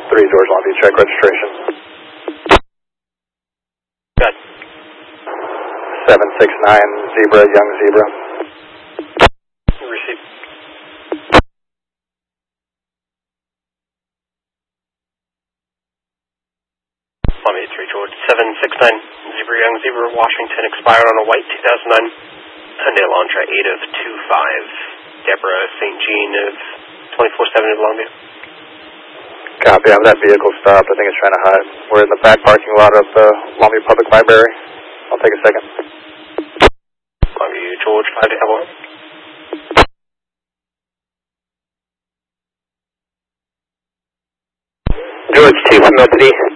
3 George Longview, check registration. Good. 769 Zebra, Young Zebra. Receive. Longview 3 George, 769 Zebra, Young Zebra, Washington, expired on a white 2009 Hyundai Elantra 8 of 25. Deborah St. Jean of 2470 Longview. Copy, I have that vehicle stopped. I think it's trying to hide. We're in the back parking lot of the Longview Public Library. I'll take a second. Longview George, 5 to Evelyn. George 2 from LPD,